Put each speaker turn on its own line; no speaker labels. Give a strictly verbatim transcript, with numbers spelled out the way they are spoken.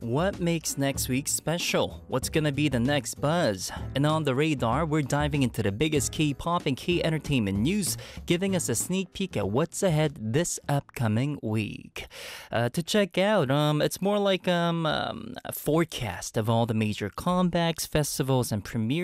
What makes next week special? What's gonna be the next buzz? And on the radar, we're diving into the biggest K-pop and K-entertainment news, giving us a sneak peek at what's ahead this upcoming week. Uh, to check out, um, it's more like um, um, a forecast of all the major comebacks, festivals, and premieres